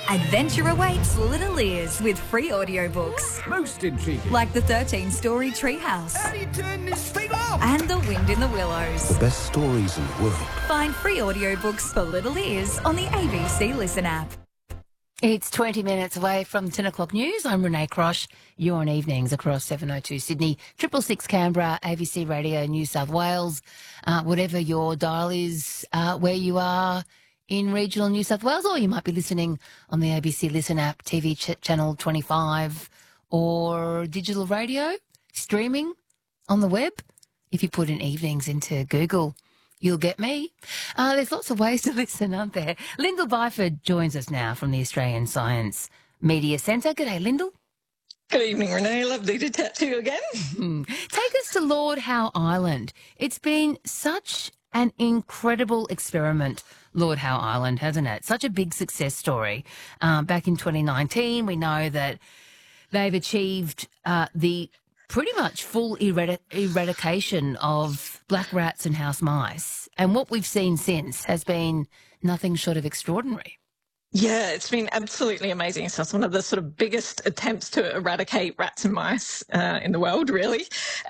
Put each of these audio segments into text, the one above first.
Adventure awaits little ears with free audiobooks. Most intriguing. Like the 13-story Treehouse. How do you turn this thing off? And The Wind in the Willows. The best stories in the world. Find free audiobooks for little ears on the ABC Listen app. It's 20 minutes away from 10 o'clock news. I'm Renee Crosh. You're on evenings across 702 Sydney, 666 Canberra, ABC Radio New South Wales. Whatever your dial is, where you are in regional New South Wales, or you might be listening on the ABC Listen app, TV channel 25, or digital radio, streaming on the web. If you put in evenings into Google, you'll get me. There's lots of ways to listen, aren't there? Lyndall Byford joins us now from the Australian Science Media Centre. G'day, Lyndall. Good evening, Renee. Lovely to chat to you again. Take us to Lord Howe Island. It's been such an incredible experiment, Lord Howe Island, hasn't it? Such a big success story. Back in 2019, we know that they've achieved the pretty much full eradication of black rats and house mice. And what we've seen since has been nothing short of extraordinary. Yeah, it's been absolutely amazing. So it's one of the sort of biggest attempts to eradicate rats and mice in the world, really.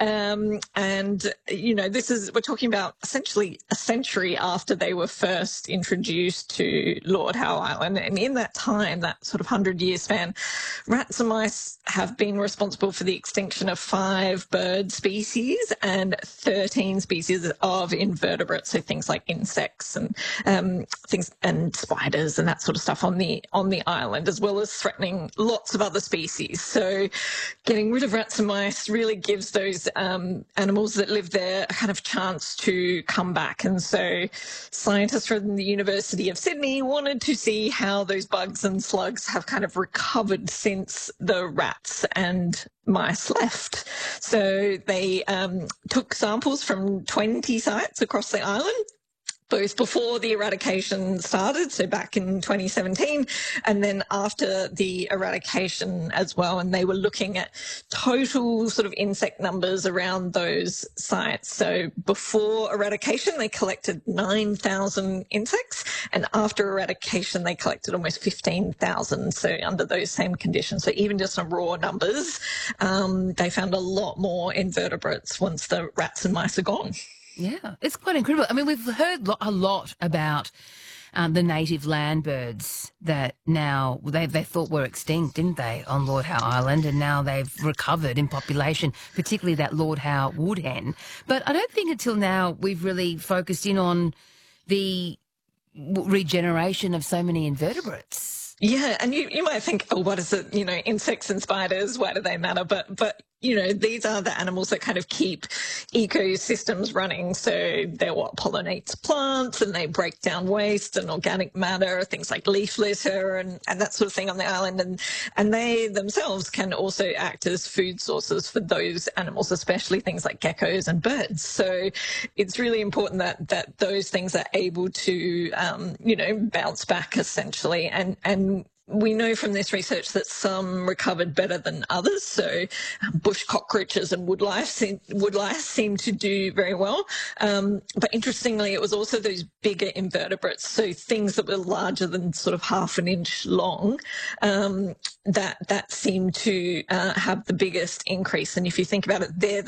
And, you know, we're talking about essentially a century after they were first introduced to Lord Howe Island. And in that time, that sort of 100-year span, rats and mice have been responsible for the extinction of 5 bird species and 13 species of invertebrates. So things like insects and things and spiders and that sort of stuff on the island, as well as threatening lots of other species. So getting rid of rats and mice really gives those animals that live there a kind of chance to come back. And so scientists from the University of Sydney wanted to see how those bugs and slugs have kind of recovered since the rats and mice left. So they took samples from 20 sites across the island, both before the eradication started, so back in 2017, and then after the eradication as well. And they were looking at total sort of insect numbers around those sites. So before eradication, they collected 9,000 insects, and after eradication, they collected almost 15,000. So under those same conditions, so even just on raw numbers, they found a lot more invertebrates once the rats and mice are gone. Yeah, it's quite incredible. I mean, we've heard a lot about the native land birds that now they thought were extinct, didn't they, on Lord Howe Island, and now they've recovered in population, particularly that Lord Howe woodhen. But I don't think until now we've really focused in on the regeneration of so many invertebrates. Yeah, and you might think, oh, what is it? You know, insects and spiders, why do they matter? But you know, these are the animals that kind of keep ecosystems running. So they're what pollinates plants, and they break down waste and organic matter, things like leaf litter and that sort of thing on the island. And they themselves can also act as food sources for those animals, especially things like geckos and birds. So it's really important that those things are able to, you know, bounce back essentially. And we know from this research that some recovered better than others. So bush cockroaches and woodlice seem to do very well. But interestingly, it was also those bigger invertebrates, so things that were larger than sort of half an inch long, that seemed to have the biggest increase. And if you think about it, they're